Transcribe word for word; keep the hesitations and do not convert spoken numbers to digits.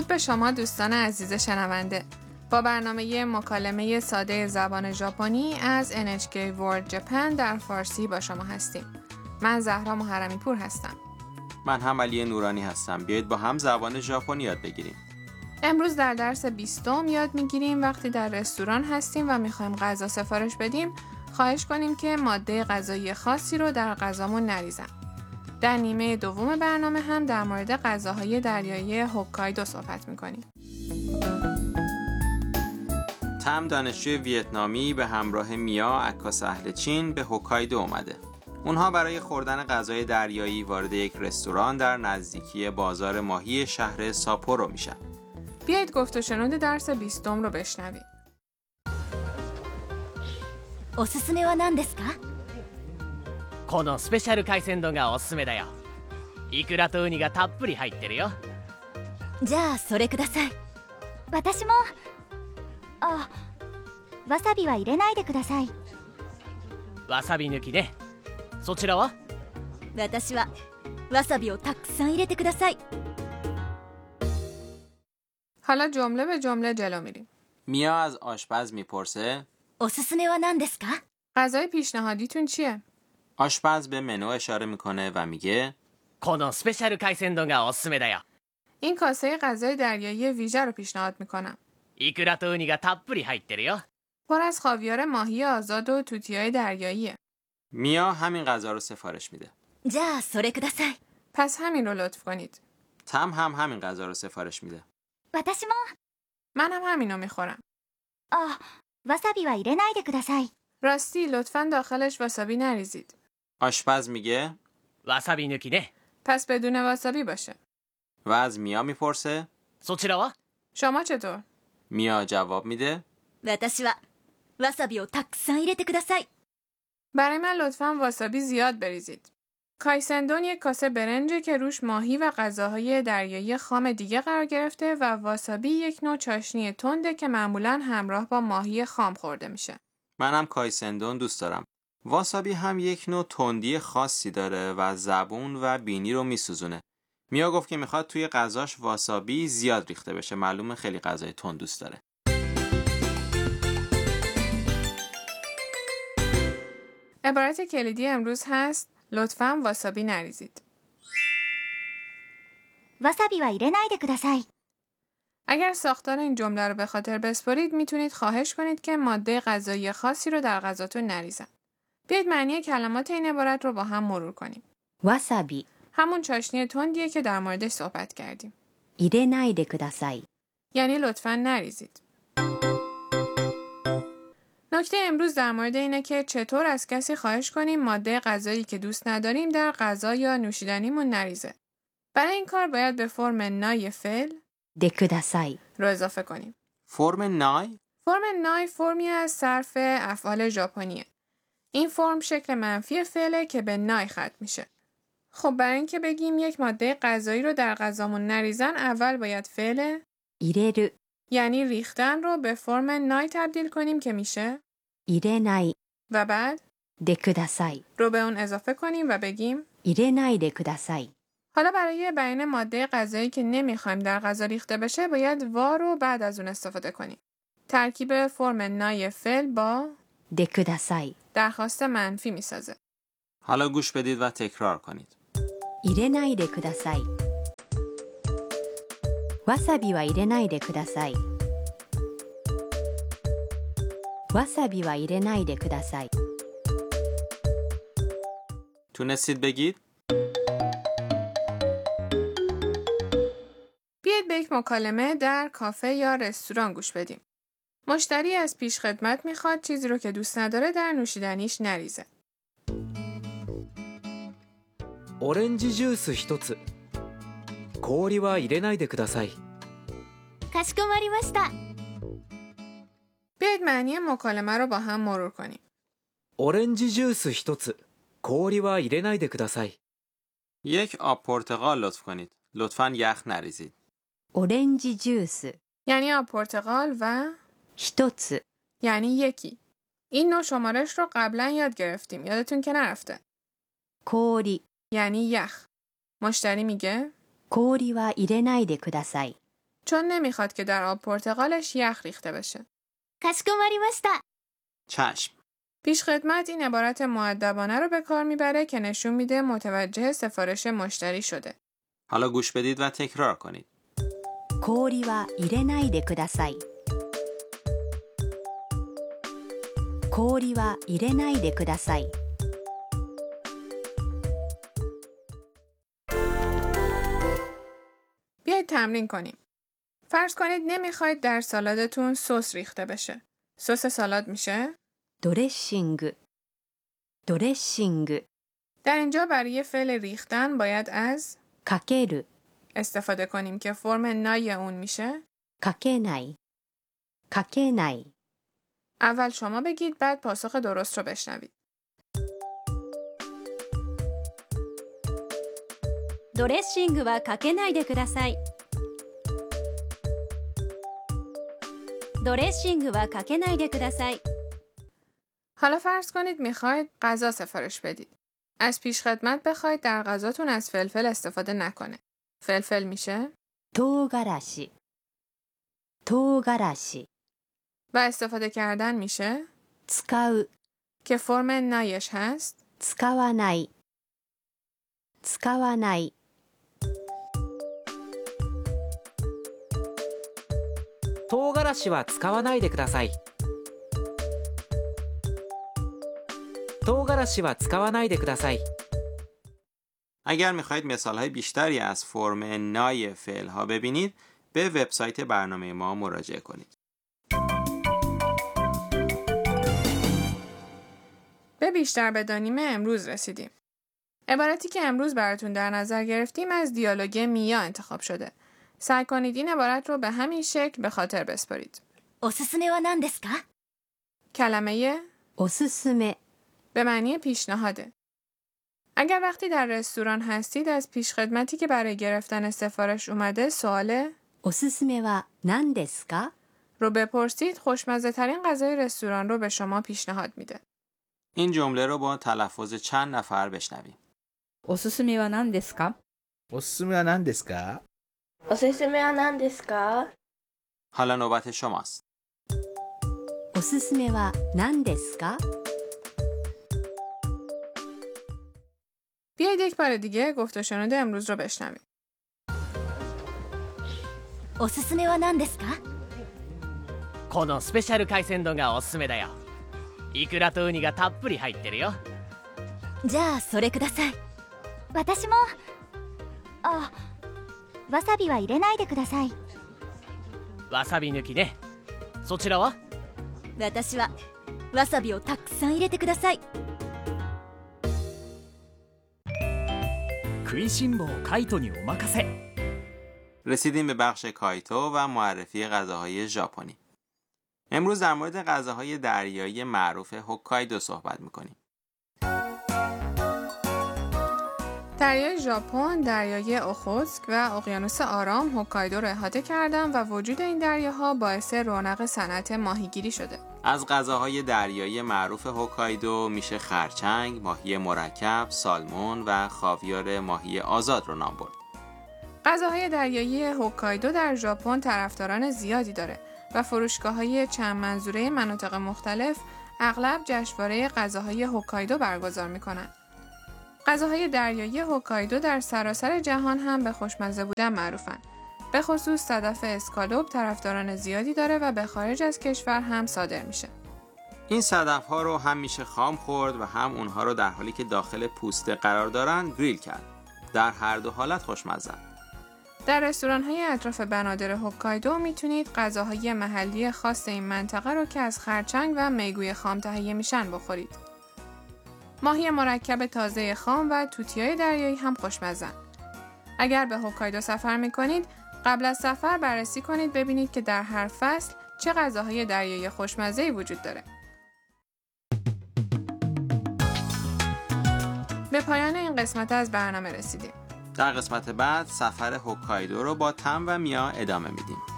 درود به شما دوستان عزیز شنونده. با برنامه مکالمه ساده زبان ژاپنی از ان اچ کی World Japan در فارسی با شما هستیم. من زهرا محرمی پور هستم. من هم علی نورانی هستم. بیایید با هم زبان ژاپنی یاد بگیریم. امروز در درس بیستم یاد میگیریم وقتی در رستوران هستیم و میخوایم غذا سفارش بدیم، خواهش کنیم که ماده غذایی خاصی رو در غذامون نریزن. در نیمه دوم برنامه هم در مورد غذاهای دریایی هوکایدو صحبت میکنیم. تم دانشجوی ویتنامی به همراه میا عکاس اهل چین به هوکایدو اومده. اونها برای خوردن غذای دریایی وارد یک رستوران در نزدیکی بازار ماهی شهر ساپورو میشن. بیایید گفت و شنود درس بیستم رو بشنوید. おすすめは何ですか？ このスペシャル海鮮丼がおすすめだよ。イクラとウニがたっぷり入ってるよ。 じゃあそれください。私も。あ、わさびは入れないでください。 わさび抜きね。そちらは？ 私はわさびをたくさん入れてください。 حالا جمله به جمله جلو میریم. میا از آشپز میپرسه おすすめは何ですか؟ غذای پیشنهادیتون چیه؟ آشپز به منو اشاره میکنه و میگه このスペシャル海鮮丼がおすすめだよ。 این کاسه غذای دریایی ویژه رو پیشنهاد میکنم. イクラとウニがたっぷり入ってるよ。 پر از خاویار ماهی آزاد و توتیای دریاییه. میا همین غذا رو سفارش میده. じゃあそれください。 پس همین رو لطف کنید. تم هم همین غذا رو سفارش میده. 私も。 منم همینو میخورم. あ、わさびは入れないでください。 راستی لطفاً داخلش واسابی نریزید. آشپز میگه わさび抜きね。 پس بدون واسابی باشه. و از میا میپرسه そちらは？ شما چطور؟ میا جواب میده 私はわさびをたくさん入れてください。 برای من لطفاً واسابی زیاد بریزید. کایسندون یک کاسه برنجه که روش ماهی و غذاهای دریایی خام دیگه قرار گرفته و واسابی یک نوع چاشنی تنده که معمولاً همراه با ماهی خام خورده میشه. منم کایسندون دوست دارم. واسابی هم یک نوع تندی خاصی داره و زبون و بینی رو میسوزونه. میا گفت که میخواد توی غذاش واسابی زیاد ریخته بشه. معلومه خیلی غذای تند دوست داره. عبارت کلیدی امروز هست لطفاً واسابی نریزید. わさびは入れないでください。 اگر ساختار این جمله رو به خاطر بسپارید میتونید خواهش کنید که ماده غذایی خاصی رو در غذاتون نریزن. بیایید معنی کلمات این عبارت رو با هم مرور کنیم. わさび همون چاشنی تندیه که در موردش صحبت کردیم. 入れないでください。 یعنی لطفاً نریزید. نکته امروز در مورد اینه که چطور از کسی خواهش کنیم ماده غذایی که دوست نداریم در غذا یا نوشیدنیمون نریزه. برای این کار باید به فرم نای فعل でください。 رو اضافه کنیم. فرم نای فرم نای فرمی از صرف افعال ژاپنیه. این فرم شکل منفی فعله که به نای ختم میشه. خب برای اینکه بگیم یک ماده غذایی رو در غذامون نریزن، اول باید فعل 入れる یعنی ریختن رو به فرم نای تبدیل کنیم که میشه 入れない و بعد でください。 رو به اون اضافه کنیم و بگیم 入れないでください。 حالا برای بیان ماده غذایی که نمیخوایم در غذا ریخته بشه باید وا رو بعد از اون استفاده کنیم. ترکیب فرم نای فعل با でください。 درخواست منفی میسازه. حالا گوش بدید و تکرار کنید. 入れないでください。わさびは入れないでください。わさびは入れないでください。 تونستید بگید؟ بیایید به یک مکالمه در کافه یا رستوران گوش بدیم. مشتری از پیش خدمت میخواد چیزی رو که دوست نداره در نوشیدنیش نریزه. オレンジジュース一つ。氷は入れないでください。 かしこまりました。 بیایید معنی مکالمه رو با هم مرور کنیم. オレンジジュース一つ。氷は入れないでください。 یک آب پرتقال لطف کنید. لطفاً یخ نریزید. オレンジジュース یعنی آب پرتقال و 一つ یعنی یکی. این نوع شمارش رو قبلا یاد گرفتیم. یادتون که نرفته. 氷 یعنی یخ. مشتری میگه 氷は入れないでください。 چون نمیخواد که در آب پرتقالش یخ ریخته بشه. かしこまりました چشم. پیشخدمت این عبارت مؤدبانه رو به کار میبره که نشون میده متوجه سفارش مشتری شده. حالا گوش بدید و تکرار کنید. 氷は入れないでください。氷は入れないでください。 بیایید تمرین کنیم. فرض کنید نمیخواید در سالادتون سس ریخته بشه. سس سالاد میشه؟ ドレッシングドレッシング در اینجا برای فعل ریختن باید از かける استفاده کنیم که فرم نای اون میشه. かけないかけない اول شما بگید بعد پاسخ درست رو بشنوید. ドレッシングはかけないでくださいドレッシングはかけないでください حالا فرض کنید میخواید غذا سفارش بدید. از پیشخدمت بخواید در غذاتون از فلفل استفاده نکنه. فلفل میشه 唐辛子唐辛子 و استفاده کردن میشه 使う که فرم نایش هست 使わない使わない唐辛子は使わないでください。唐辛子は使わないでください。 اگر میخواهید مثالهای بیشتری از فرم نای فعل ها ببینید به وبسایت برنامه ما مراجعه کنید. به بیشتر بدانیم امروز رسیدیم. عبارتی که امروز براتون در نظر گرفتیم از دیالوگ میا انتخاب شده. سعی کنید این عبارت رو به همین شکل به خاطر بسپارید. おすすめは何ですか کلمه おすすめ به معنی پیشنهاده. اگر وقتی در رستوران هستید از پیشخدمتی که برای گرفتن سفارش اومده سوال おすすめは何ですか رو بپرسید، خوشمزه ترین غذای رستوران رو به شما پیشنهاد میده. این جمله رو با تلفظ چند نفر بشنویم. おすすめは何ですかおすすめは何ですかおすすめは何ですか حالا نوبت شماست. おすすめは何ですか بیایید یک بار دیگه گفت و شنود امروز رو بشنویم. おすすめは何ですかこのスペシャル海鮮丼がおすすめだよ。イクラとウニがたっぷり入ってるよ。 じゃあそれください私もあわさびは入れないでくださいわさび抜きね。そちらは私はわさびをたくさん入れてください食いしん坊カイトにお任せ رسیدیم به بخش کایتو و معرفی غذاهای ژاپنی. امروز در مورد غذاهای دریایی معروف هوکایدو صحبت می‌کنیم. دریای ژاپن، دریای اوخوتسک و اقیانوس آرام هوکایدو را احاطه کردن و وجود این دریاها باعث رونق صنعت ماهیگیری شده. از غذاهای دریایی معروف هوکایدو میشه خرچنگ، ماهی مرکب، سالمون و خاویار ماهی آزاد رو نام برد. غذاهای دریایی هوکایدو در ژاپن طرفداران زیادی داره و فروشگاه‌های چند منظوره مناطق مختلف اغلب جشنواره غذاهای هوکایدو برگزار می‌کنن. غذاهای دریایی هوکایدو در سراسر جهان هم به خوشمزه بودن معروفن. به خصوص صدف اسکالوپ طرفداران زیادی داره و به خارج از کشور هم صادر میشه. این صدف ها رو هم میشه خام خورد و هم اونها رو در حالی که داخل پوسته قرار دارن گریل کرد. در هر دو حالت خوشمزه. در رستوران‌های اطراف بنادر هوکایدو میتونید غذاهای محلی خاص این منطقه رو که از خرچنگ و میگوی خام تهیه میشن بخورید. ماهی مرکب تازه خام و توتیای دریایی هم خوشمزن. اگر به هوکایدو سفر میکنید، قبل از سفر بررسی کنید ببینید که در هر فصل چه غذاهای دریایی خوشمزه‌ای وجود داره. به پایان این قسمت از برنامه رسیدیم. در قسمت بعد سفر هوکایدو رو با تم و میا ادامه میدیم.